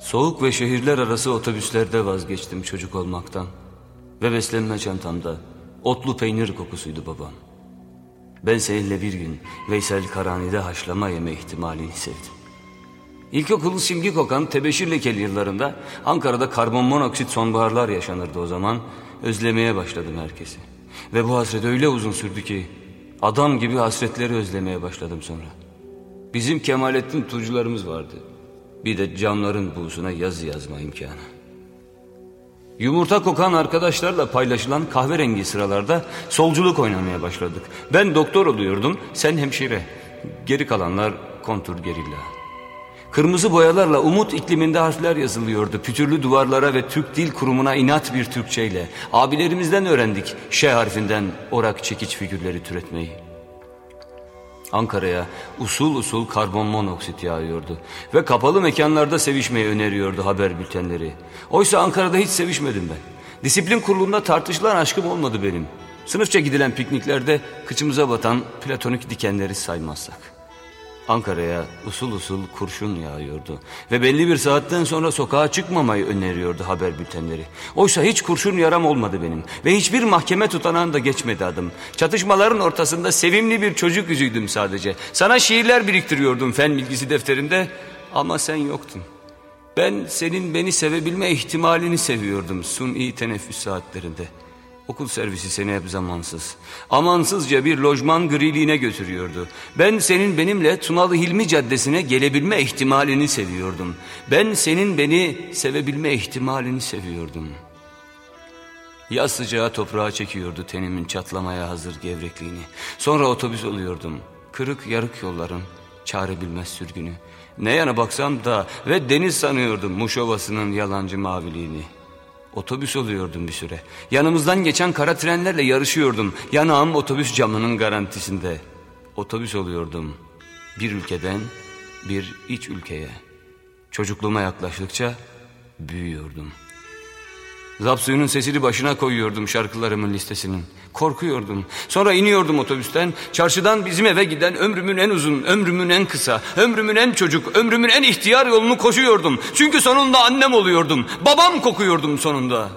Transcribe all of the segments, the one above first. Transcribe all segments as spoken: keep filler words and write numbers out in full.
Soğuk ve şehirler arası otobüslerde vazgeçtim çocuk olmaktan. Ve beslenme çantamda otlu peynir kokusuydu babam. Ben seninle bir gün Veysel Karani'de haşlama yeme ihtimalini sevdim. İlkokul simgi kokan tebeşir lekeli yıllarında Ankara'da karbon monoksit sonbaharlar yaşanırdı o zaman. Özlemeye başladım herkesi. Ve bu hasret öyle uzun sürdü ki adam gibi hasretleri özlemeye başladım sonra. Bizim Kemalettin turcularımız vardı. Bir de camların buğusuna yazı yazma imkanı. Yumurta kokan arkadaşlarla paylaşılan kahverengi sıralarda solculuk oynamaya başladık. Ben doktor oluyordum, sen hemşire. Geri kalanlar kontur gerilla. Kırmızı boyalarla umut ikliminde harfler yazılıyordu. Pütürlü duvarlara ve Türk Dil Kurumu'na inat bir Türkçeyle. Abilerimizden öğrendik Ş harfinden orak çekiç figürleri türetmeyi. Ankara'ya usul usul karbon monoksit yağıyordu. Ve kapalı mekanlarda sevişmeyi öneriyordu haber bültenleri. Oysa Ankara'da hiç sevişmedim ben. Disiplin kurulunda tartışılan aşkım olmadı benim. Sınıfça gidilen pikniklerde kıçımıza batan platonik dikenleri saymazsak. Ankara'ya usul usul kurşun yağıyordu. Ve belli bir saatten sonra sokağa çıkmamayı öneriyordu haber bültenleri. Oysa hiç kurşun yaram olmadı benim. Ve hiçbir mahkeme tutanağında geçmedi adım. Çatışmaların ortasında sevimli bir çocuk yüzüydüm sadece. Sana şiirler biriktiriyordum fen bilgisi defterinde. Ama sen yoktun. Ben senin beni sevebilme ihtimalini seviyordum suni teneffüs saatlerinde. Okul servisi seni hep zamansız, amansızca bir lojman griliğine götürüyordu. Ben senin benimle Tunalı Hilmi Caddesi'ne gelebilme ihtimalini seviyordum. Ben senin beni sevebilme ihtimalini seviyordum. Yaz sıcağı toprağa çekiyordu tenimin çatlamaya hazır gevrekliğini. Sonra otobüs oluyordum. Kırık yarık yolların, çare bilmez sürgünü. Ne yana baksam da ve deniz sanıyordum Muş Ovası'nın yalancı maviliğini. Otobüs oluyordum bir süre. Yanımızdan geçen kara trenlerle yarışıyordum. Yanağım otobüs camının garantisinde. Otobüs oluyordum. Bir ülkeden bir iç ülkeye. Çocukluğuma yaklaştıkça büyüyordum. Zapsuyunun sesini başına koyuyordum şarkılarımın listesinin. Korkuyordum. Sonra iniyordum otobüsten. Çarşıdan bizim eve giden ömrümün en uzun, ömrümün en kısa, ömrümün en çocuk, ömrümün en ihtiyar yolunu koşuyordum. Çünkü sonunda annem oluyordum. Babam kokuyordum sonunda.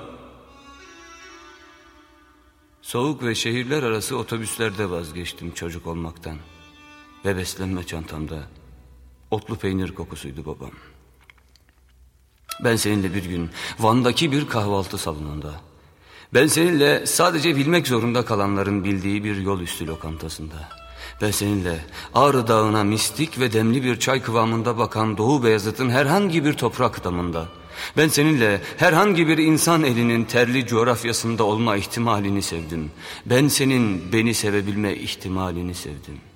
Soğuk ve şehirler arası otobüslerde vazgeçtim çocuk olmaktan. Ve beslenme çantamda otlu peynir kokusuydu babam. Ben seninle bir gün Van'daki bir kahvaltı salonunda, ben seninle sadece bilmek zorunda kalanların bildiği bir yol üstü lokantasında, ben seninle Ağrı Dağı'na mistik ve demli bir çay kıvamında bakan Doğu Beyazıt'ın herhangi bir toprak damında, ben seninle herhangi bir insan elinin terli coğrafyasında olma ihtimalini sevdim. Ben senin beni sevebilme ihtimalini sevdim.